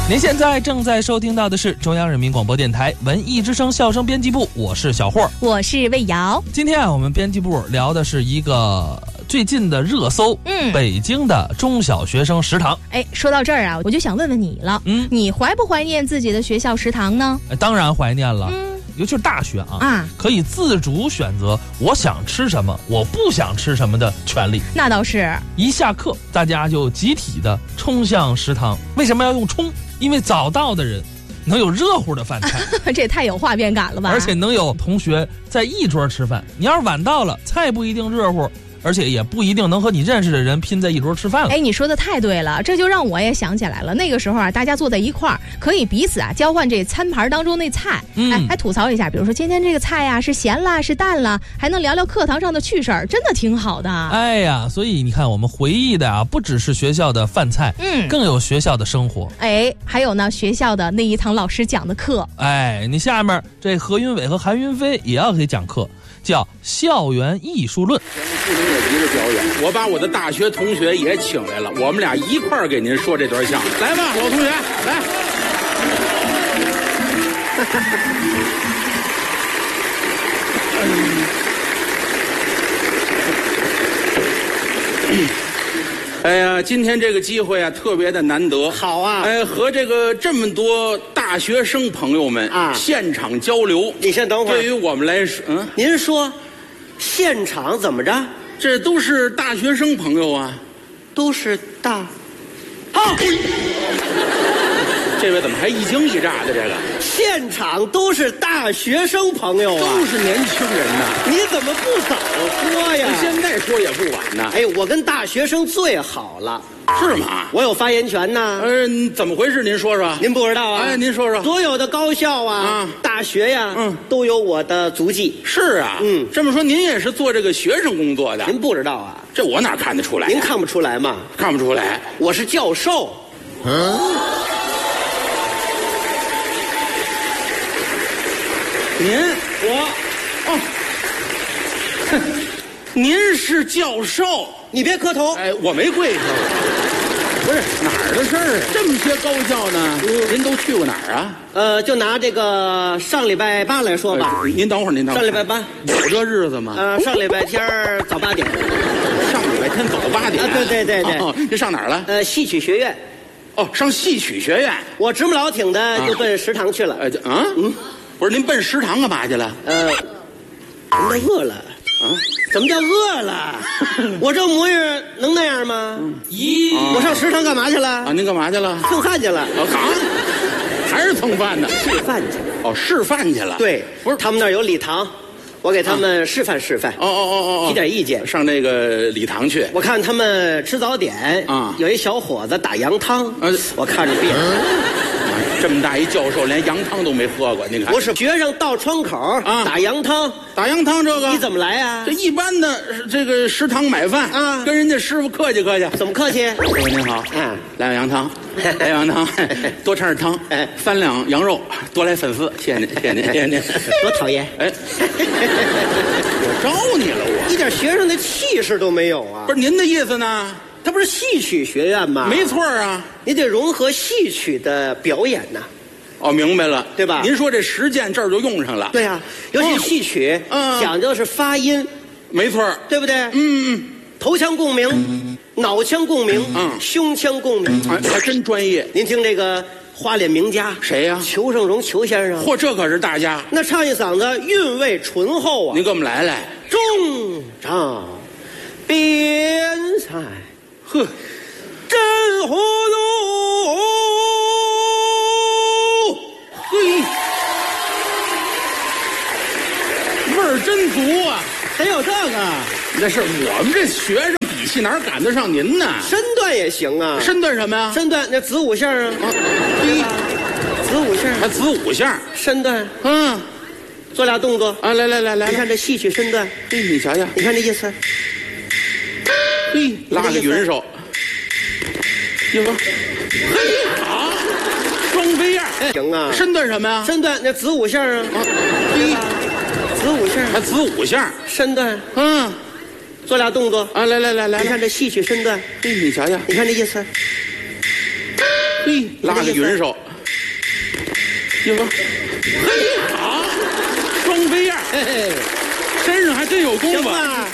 您现在正在收听到的是中央人民广播电台文艺之声笑声编辑部，我是小霍， 我是魏瑶。 今天我们编辑部聊的是一个最近的热搜，北京的中小学生食堂。 说到这儿啊，我就想问问你了，你怀不怀念自己的学校食堂呢？ 当然怀念了。尤其是大学可以自主选择我想吃什么我不想吃什么的权利。 那倒是， 一下课大家就集体的冲向食堂。为什么要用冲？因为早到的人能有热乎的饭菜这也太有画面感了吧。 而且能有同学在一桌吃饭，你要是晚到了，菜不一定热乎，而且也不一定能和你认识的人拼在一桌吃饭了。 你说的太对了，这就让我也想起来了。那个时候啊，大家坐在一块儿，可以彼此交换这餐盘当中那菜，还吐槽一下，比如说今天这个菜呀是咸啦是淡啦，还能聊聊课堂上的趣事儿，真的挺好的。 所以你看，我们回忆的不只是学校的饭菜，更有学校的生活。 还有呢，学校的那一堂老师讲的课。 你下面这何云伟和韩云飞也要给讲课，叫校园艺术论。 不能有一个表演，我把我的大学同学也请来了，我们俩一块儿给您说这段相声。来吧，老同学，来。哎呀，今天这个机会啊，特别的难得。 好啊， 和这么多大学生朋友们现场交流。 你先等会儿。 对于我们来说， 您说，现场怎么着？ 这都是大学生朋友啊， 都是大。 这位怎么还一惊一乍的？这个现场都是大学生朋友啊， 都是年轻人呐。 你怎么不早说呀？ 现在说也不晚呢。 我跟大学生最好了。 是吗？ 我有发言权呢。 怎么回事？您说说。 您不知道啊？ 您说说。 所有的高校大学呀，都有我的足迹。 是啊，这么说您也是做这个学生工作的？ 您不知道啊？ 这我哪看得出来？ 您看不出来吗？ 看不出来。 我是教授。 您是教授？ 你别磕头。 我没跪下。不是哪儿的事儿啊？这么些高校呢，您都去过哪儿啊？ 就拿这个上礼拜8来说吧。 您等会儿， 上礼拜8 有这日子吗？ 上礼拜天早8点。 上礼拜天早8点。 对。 这上哪儿了？ 戏曲学院。 上戏曲学院。 我直不老挺的就奔食堂去了。 不是您奔食堂干嘛去了？ 人家饿了。怎么叫饿了？我这模样能那样吗？我上食堂干嘛去了？ 您干嘛去了？ 蹭饭去了。 还是蹭饭呢？ 示范去。 示范去了。 对， 不是他们那儿有礼堂，我给他们示范示范。提点意见。 上那个礼堂去。 我看他们吃早点有一小伙子打羊汤，我看着别这么大一教授连羊汤都没喝过，您看。 不是学生到窗口打羊汤， 这个你怎么来啊？ 这一般的这个食堂买饭跟人家师傅客气客气。 怎么客气？ 师傅您好，来碗羊汤，来羊汤，多盛点汤，3两羊肉，多来粉丝，谢谢您，谢谢您。 多讨厌！ 我招你了，我一点学生的气势都没有啊！ 不是您的意思呢？ 他不是戏曲学院吗？ 没错啊， 你得融合戏曲的表演呐。 明白了， 对吧？ 您说这实践这儿就用上了。 对呀，尤其戏曲，讲究的是发音， 没错， 对不对？头腔共鸣，脑腔共鸣，胸腔共鸣， 还真专业。 您听这个花脸名家谁呀？ 裘盛戎裘先生。 这可是大家， 那唱一嗓子韵味醇厚啊！ 您给我们来来。 中唱边塞，真葫芦， 味儿真足啊！ 得有这个。 那是我们这学生底气哪赶得上您呢？ 身段也行啊。 身段什么呀？ 身段那子午相啊。子午相还子午相。 身段。做俩动作来， 你看这戏曲身段。 你瞧瞧， 你看这意思。 拉个匀手。好，双飞样。 行啊。 身段什么呀？ 身段那子午相啊。子午相还子午相。 身段。做俩动作来， 你看这戏曲身段。 你瞧瞧， 你看这意思。 嘿， 拉个匀手。哟呵，嘿好，双飞燕， 嘿嘿， 身上还真有功夫。 行吧。